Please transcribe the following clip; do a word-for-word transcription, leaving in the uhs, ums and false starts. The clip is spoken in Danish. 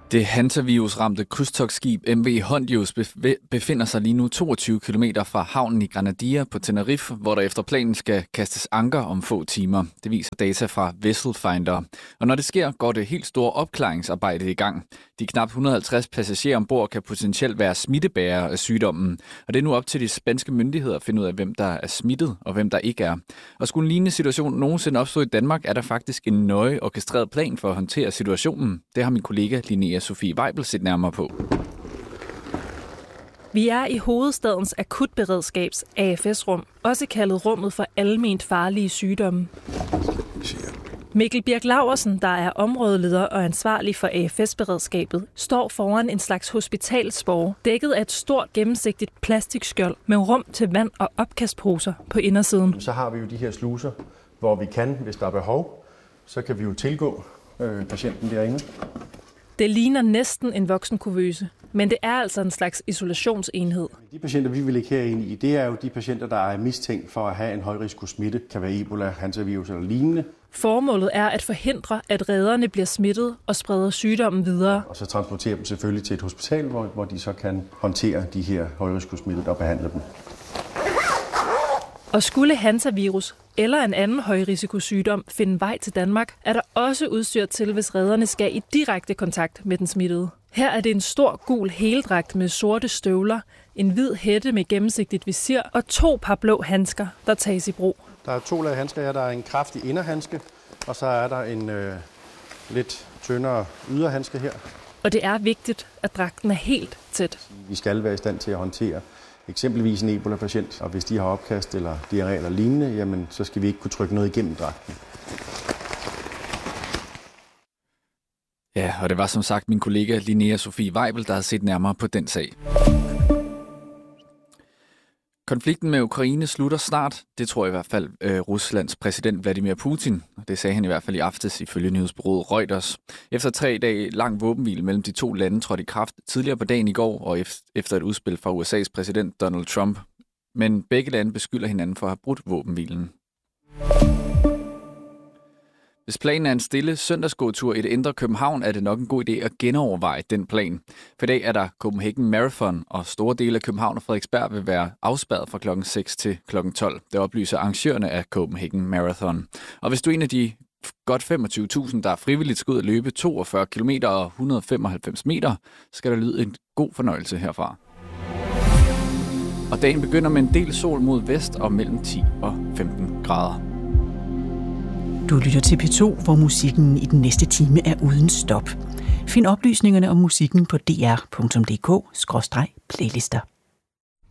Det hantavirusramte krydstogtskib M V Hondius befinder sig lige nu toogtyve kilometer fra havnen i Granadilla på Tenerife, hvor der efter planen skal kastes anker om få timer. Det viser data fra Vessel Finder. Og når det sker, går det helt store opklaringsarbejde i gang. De knap et hundrede og halvtreds passagerer ombord kan potentielt være smittebærere af sygdommen. Og det er nu op til de spanske myndigheder at finde ud af, hvem der er smittet og hvem der ikke er. Og skulle en lignende situation nogensinde opstå i Danmark, er der faktisk en nøje orkestreret plan for at håndtere situationen. Det har min kollega Linnea Sofie Weibel set nærmere på. Vi er i hovedstadens akutberedskabs A F S-rum, også kaldet rummet for alment farlige sygdomme. Mikkel Birk Laursen, der er områdeleder og ansvarlig for A F S-beredskabet, står foran en slags hospitalsborg, dækket af et stort gennemsigtigt plastikskjold med rum til vand og opkastposer på indersiden. Så har vi jo de her sluser, hvor vi kan, hvis der er behov, så kan vi jo tilgå øh, patienten derinde. Det ligner næsten en voksenkuvøse, men det er altså en slags isolationsenhed. De patienter, vi vil lægge herinde i, det er jo de patienter, der er mistænkt for at have en højrisikosmitte, kan være Ebola, hantavirus eller lignende. Formålet er at forhindre, at redderne bliver smittet og spreder sygdommen videre. Og så transporterer dem selvfølgelig til et hospital, hvor, hvor de så kan håndtere de her højrisikosmittede og behandle dem. Og skulle hantavirus eller en anden højrisikosygdom finde vej til Danmark, er der også udstyr til, hvis redderne skal i direkte kontakt med den smittede. Her er det en stor gul heldragt med sorte støvler, en hvid hætte med gennemsigtigt visir og to par blå handsker, der tages i brug. Der er to lag handsker her. Der er en kraftig inderhandske, og så er der en øh, lidt tyndere yderhandske her. Og det er vigtigt, at dragten er helt tæt. Vi skal være i stand til at håndtere eksempelvis en Ebola-patient, og hvis de har opkast eller diarré eller lignende, jamen, så skal vi ikke kunne trykke noget igennem dragten. Ja, og det var som sagt min kollega Linnea Sofie Weibel, der har set nærmere på den sag. Konflikten med Ukraine slutter snart. Det tror i hvert fald øh, Ruslands præsident Vladimir Putin. Det sagde han i hvert fald i aftes ifølge nyhedsbureauet Reuters. Efter tre dage lang våbenhvile mellem de to lande trådte i kraft tidligere på dagen i går og efter et udspil fra U S A's præsident Donald Trump. Men begge lande beskylder hinanden for at have brudt våbenhvilen. Hvis planen er en stille søndagsgåtur i det indre København, er det nok en god idé at genoverveje den plan. For i dag er der Copenhagen Marathon, og store dele af København og Frederiksberg vil være afspærret fra klokken seks til klokken tolv. Det oplyser arrangørerne af Copenhagen Marathon. Og hvis du er en af de godt femogtyve tusind, der er frivilligt skal ud at løbe toogfyrre kilometer og et hundrede og femoghalvfems meter, skal der lyde en god fornøjelse herfra. Og dagen begynder med en del sol mod vest og mellem ti og femten grader. Du lytter til P to, hvor musikken i den næste time er uden stop. Find oplysningerne om musikken på d r punktum d k skråstreg playlister.